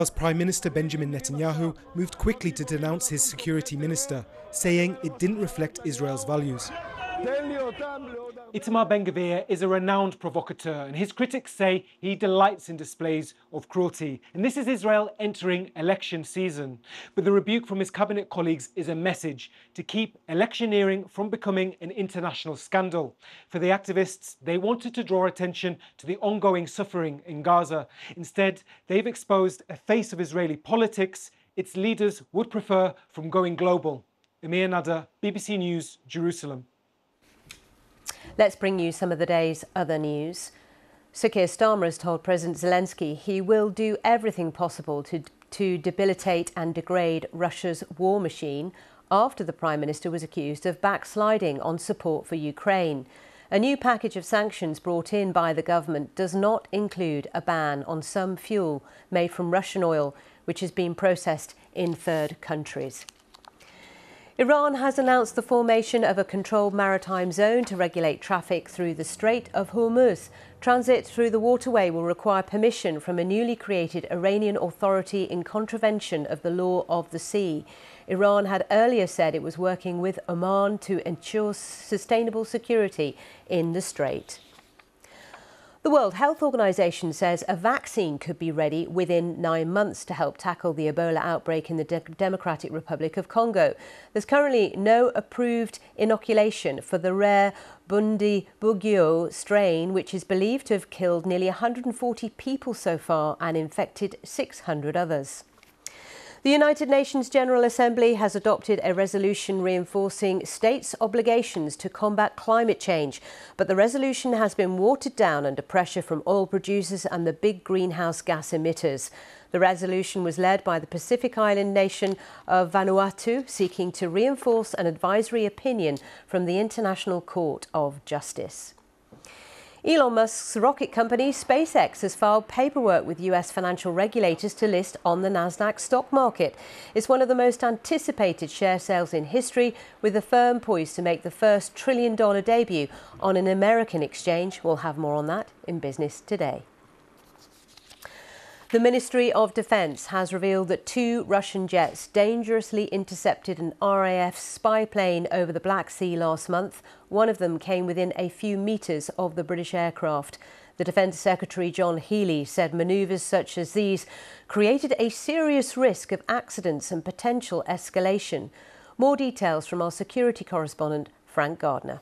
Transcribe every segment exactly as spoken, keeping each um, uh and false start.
Prime Minister Benjamin Netanyahu moved quickly to denounce his security minister, saying it didn't reflect Israel's values. Itamar Ben-Gvir is a renowned provocateur, and his critics say he delights in displays of cruelty. And this is Israel entering election season. But the rebuke from his cabinet colleagues is a message to keep electioneering from becoming an international scandal. For the activists, they wanted to draw attention to the ongoing suffering in Gaza. Instead, they've exposed a face of Israeli politics its leaders would prefer from going global. Amir Nada, B B C News, Jerusalem. Let's bring you some of the day's other news. Sir Keir Starmer has told President Zelensky he will do everything possible to, to debilitate and degrade Russia's war machine after the Prime Minister was accused of backsliding on support for Ukraine. A new package of sanctions brought in by the government does not include a ban on some fuel made from Russian oil, which has been processed in third countries. Iran has announced the formation of a controlled maritime zone to regulate traffic through the Strait of Hormuz. Transit through the waterway will require permission from a newly created Iranian authority in contravention of the law of the sea. Iran had earlier said it was working with Oman to ensure sustainable security in the strait. The World Health Organization says a vaccine could be ready within nine months to help tackle the Ebola outbreak in the De- Democratic Republic of Congo. There's currently no approved inoculation for the rare Bundibugyo strain, which is believed to have killed nearly one hundred forty people so far and infected six hundred others. The United Nations General Assembly has adopted a resolution reinforcing states' obligations to combat climate change, but the resolution has been watered down under pressure from oil producers and the big greenhouse gas emitters. The resolution was led by the Pacific Island nation of Vanuatu, seeking to reinforce an advisory opinion from the International Court of Justice. Elon Musk's rocket company, SpaceX, has filed paperwork with U S financial regulators to list on the Nasdaq stock market. It's one of the most anticipated share sales in history, with the firm poised to make the first trillion-dollar debut on an American exchange. We'll have more on that in Business Today. The Ministry of Defence has revealed that two Russian jets dangerously intercepted an R A F spy plane over the Black Sea last month. One of them came within a few metres of the British aircraft. The Defence Secretary John Healey said manoeuvres such as these created a serious risk of accidents and potential escalation. More details from our security correspondent, Frank Gardner.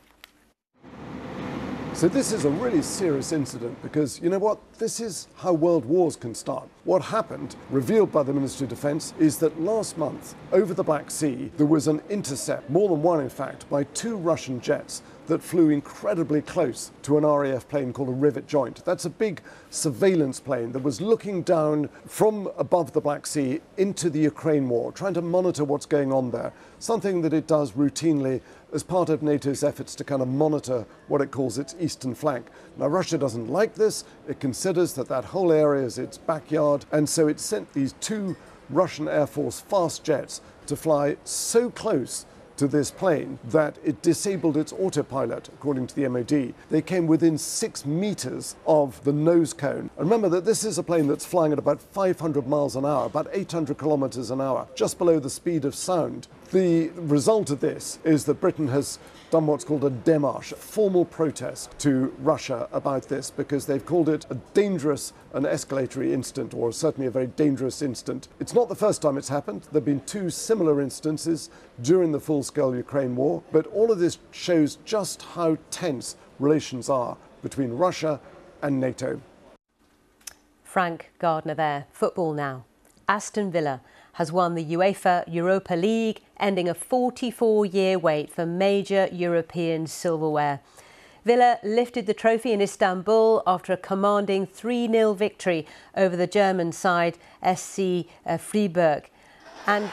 So this is a really serious incident because, you know what, this is how world wars can start. What happened, revealed by the Ministry of Defence, is that last month, over the Black Sea, there was an intercept, more than one in fact, by two Russian jets that flew incredibly close to an R A F plane called a Rivet Joint. That's a big surveillance plane that was looking down from above the Black Sea into the Ukraine war, trying to monitor what's going on there, something that it does routinely as part of NATO's efforts to kind of monitor what it calls its eastern flank. Now, Russia doesn't like this. It considers that that whole area is its backyard, and so it sent these two Russian Air Force fast jets to fly so close to this plane that it disabled its autopilot, according to the M O D. They came within six meters of the nose cone. And remember that this is a plane that's flying at about five hundred miles an hour, about eight hundred kilometers an hour, just below the speed of sound. The result of this is that Britain has done what's called a démarche, a formal protest to Russia about this, because they've called it a dangerous and escalatory incident, or certainly a very dangerous incident. It's not the first time it's happened. There have been two similar instances during the full-scale Ukraine war, but all of this shows just how tense relations are between Russia and NATO. Frank Gardner there. Football now. Aston Villa has won the UEFA Europa League, ending a forty-four year wait for major European silverware. Villa lifted the trophy in Istanbul after a commanding three nil victory over the German side S C Freiburg. And,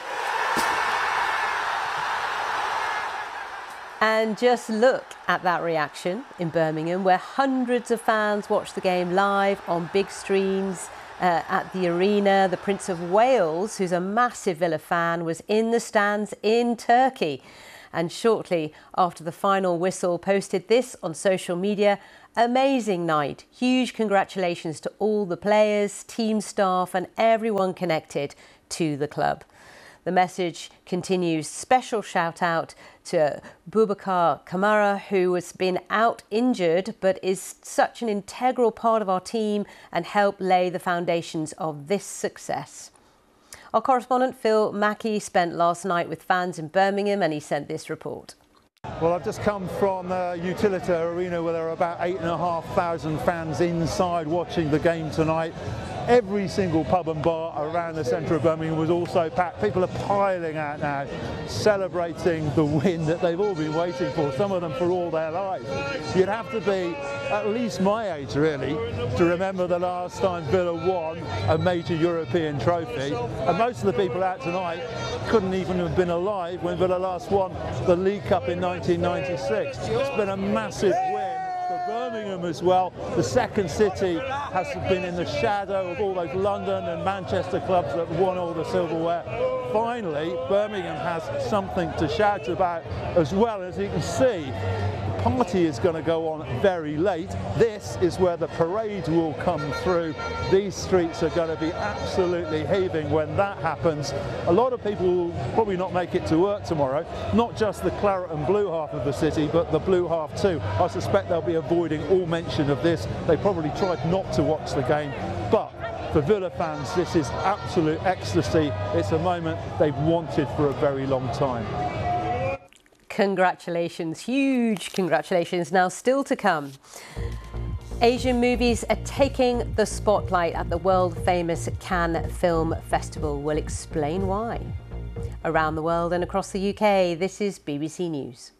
and just look at that reaction in Birmingham, where hundreds of fans watched the game live on big screens. Uh, at the arena. The Prince of Wales, who's a massive Villa fan, was in the stands in Turkey. And shortly after the final whistle, posted this on social media: amazing night. Huge congratulations to all the players, team staff and everyone connected to the club. The message continues. Special shout out to Boubacar Kamara, who has been out injured but is such an integral part of our team and helped lay the foundations of this success. Our correspondent Phil Mackey spent last night with fans in Birmingham and he sent this report. Well, I've just come from the Utilita Arena where there are about eight and a half thousand fans inside watching the game tonight. Every single pub and bar around the centre of Birmingham was also packed. People are piling out now, celebrating the win that they've all been waiting for, some of them for all their lives. You'd have to be at least my age, really, to remember the last time Villa won a major European trophy. And most of the people out tonight couldn't even have been alive when Villa last won the League Cup in nineteen ninety-six. It's been a massive win for Birmingham as well. The second city has been in the shadow of all those London and Manchester clubs that won all the silverware. Finally, Birmingham has something to shout about as well. As you can see, the party is going to go on very late. This is where the parade will come through. These streets are going to be absolutely heaving when that happens. A lot of people will probably not make it to work tomorrow, not just the claret and blue half of the city, but the blue half too. I suspect they'll be avoiding all mention of this. They probably tried not to watch the game, but for Villa fans, this is absolute ecstasy. It's a moment they've wanted for a very long time. Congratulations, huge congratulations. Now still to come. Asian movies are taking the spotlight at the world-famous Cannes Film Festival. We'll explain why. Around the world and across the U K, this is B B C News.